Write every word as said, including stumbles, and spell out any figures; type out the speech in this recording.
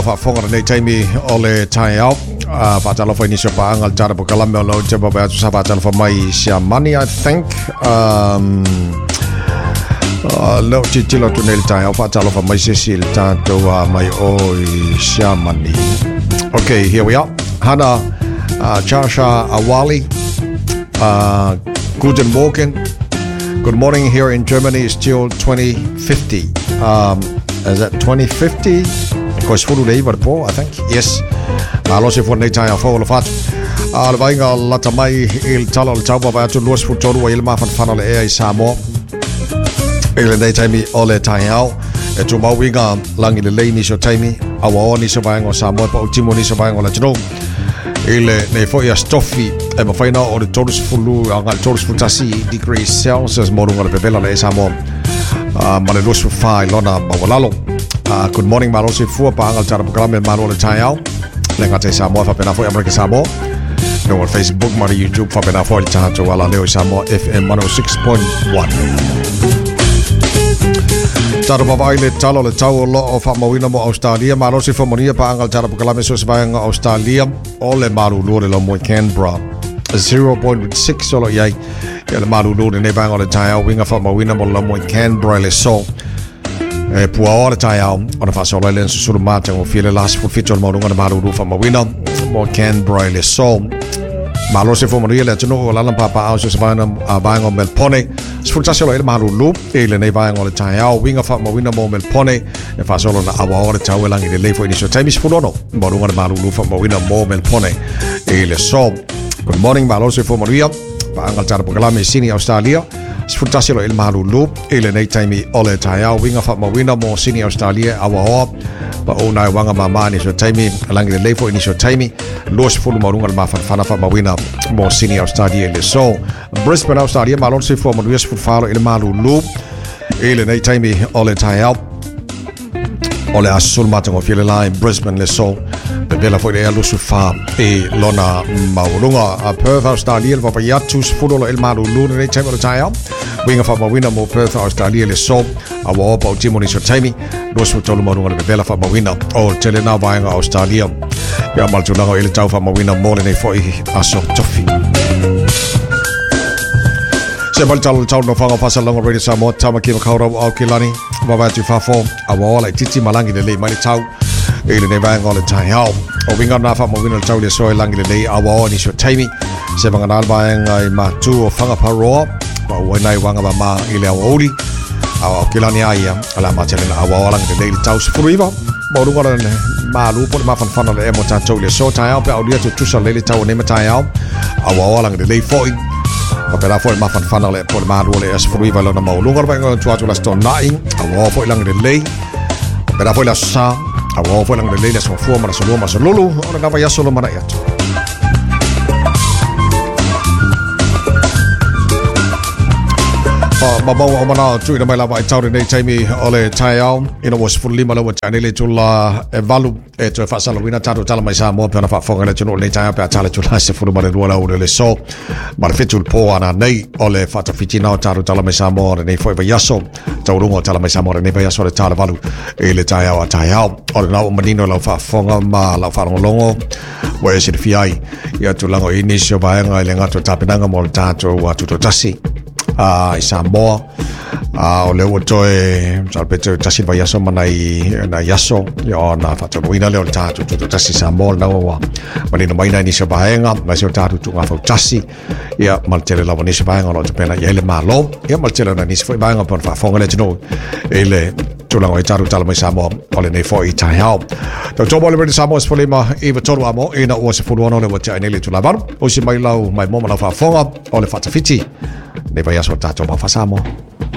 Whafonga nei taimi o le tai au whaatalo whai nisio pa angal tara po kalame o lau te babai atu sa whaatalo wha mai sia money I think um, uh, leo titilo tu nei le tai au whaatalo wha mai sisi le tātou uh, mai o sia money. Okay, here we are. Hana uh, Charsha Awali, uh, guten Morgen. Good morning here in Germany. It's still twenty fifty. Um, is that twenty fifty? Kois furu le iwa po, I think. Yes. Malo se furu nei tai a fo le fatu. A le vainga lata mai il talo le taupa vai atu luas fu toru wa il mafan whana le ea I Samoa. Ele nei taimi o le tai au. E tu mau winga langi le lei niso taimi. Awa o niso vainga o Samoa pa utimo niso vainga o la tino. Ele nei fo ia stofi e ma whaina o le torus fulu anga le torus futasi degrees Celsius morunga le pepela le ea Samoa. Ma le luas fu whai lona mawalalo. Uh, good morning, Marosi Fua, Pangal Tarapagram, and Mano Tayao. Lengate Samoa, Fapenafo, America Samoa. No on Facebook, Mari YouTube, Fapenafo, Tato, Wala Leo Samoa, F M one oh six point one. Tarapavaile, Talo, the Tower Law of Amawinamo, Australia, Marosi Fomonia, Pangal Tarapagram, Susbang, Australia, Ole Maru Lord, Canberra. zero point six solo yay, Maru Lord, and Nebang on the Tayao, Wing of Amawinamo, Canberra, so. E pua ora tai au ona fa sola le susuru mate o file las fu fitol mo ngana maru rufa mo wina mo Canberra le so malo se fo mo ile tno la la papa au se va na va ngo Melpone sfulta solo ile maru lu ile nei va ngo le tai au winga fa mo wina mo Melpone e fa solo na awa ora tau lang ile le fo inicio time sfulono mo ngana maru lu fa mo wina mo Melpone ile so good morning malo se fo mo ria pa angal tar po kalame sini Australia Sfutasilo il Marulu, ile nei taimi ole taiao, winga fa mawina mo sini Australia, awa hoa, pa o nai wanga mama ni so taimi, alangi le leifo ini so taimi, los fulu marunga le mafan fana fa mawina mo sini Australia ile so. Brisbane Australia, malon se fo manuia sfutfalo il Marulu, ile nei taimi ole taiao, ole asul matango file la in Brisbane le so. Bela foi le alu sufa e lona maurunga a Perth Australia va pa yatus fulo el maru luna nei taimi o taia winga fa mawina mo Perth Australia le so a wa pa timo ni so taimi lo so tolo marunga le bela fa mawina o tele na vainga Australia ya mal tuna o ele tau fa mawina mo le nei foi aso tofi se mal talo tau no fanga pasa longa radio Samoa tamaki makaura au kilani va va tu fa fo a wa la titi malangi le mai tau ele nei vai ngol tai au o winga na fa mo wina tau le so langi le nei awa ni so taimi se banga na vai ngai ma tu o fanga paro ba o nai wanga ba ma ile o ori awa kilani ai ala ma tele na awa langi le tau se fruiva mo lu ngol ma lu po ma fan fan le mo tau le so tai au pe o dia tu tu sa le tau ne ma tai au awa langi le foi pa pela foi ma fan fan le po ma lu le es fruiva lo na mo lu ngol vai ngol tu atu la sto nai awa foi langi le pela foi la sa awa foi lang le le so fo ma so lo ma so lulu ora na vai solo mana yato ba ba o mana tu ina mai la vai tau nei taimi ole tai au ina was fully malo wa chane le tula e valu e to fa sala wina tatu tala mai sa mo pe na fa fonga le tunu le tai pe tala tula se fulu ma le rola o le so ma le fitul po ana nei ole fa ta fitina tatu tala mai sa mo nei foi va yaso tau rungo tala mai sa mo nei va yaso le tala valu e le tai au tai au ole na o manino la fa fonga ma la fa longo wa se fi ai ya tu lango inisio va nga le ngato tapinanga mo tatu wa tu tasi a uh, Samoa a uh, o le oto e salpete tasi vai yaso manai na yaso yo na fa to wina le tatu to tasi Samoa na wa mani no mai na ni se baenga ma se tatu tu nga fa tasi ya maltele la ni se baenga no te pena ya le malo ya maltele na ni se baenga por fa fonga le tino ele tu la ngoi tatu tala mai Samoa ole nei fo I tai hao to to bole be Samoa se ma e va toro amo e na o se fulu no le wata nei le tu la bar o se mai lau mai mo ma la fa fonga ole fa tafiti ne vai a soltanto ma fa Samoa